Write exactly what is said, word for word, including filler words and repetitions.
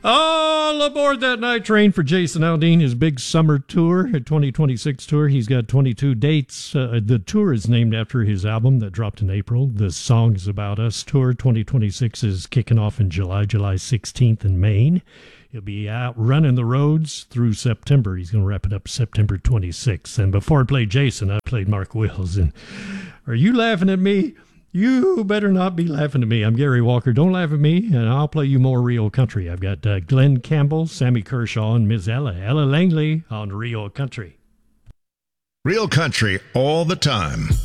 All aboard that night train for Jason Aldean, his big summer tour, a twenty twenty-six tour. He's got twenty-two dates. Uh, the tour is named after his album that dropped in April. The Songs About Us tour twenty twenty-six is kicking off in July, July sixteenth in Maine. He'll be out running the roads through September. He's going to wrap it up September twenty-sixth. And before I played Jason, I played Mark Wills. And are you laughing at me? You better not be laughing at me. I'm Gary Walker. Don't laugh at me, and I'll play you more Rio Country. I've got uh, Glenn Campbell, Sammy Kershaw, and Miss Ella, Ella Langley on Rio Country. Rio Country all the time.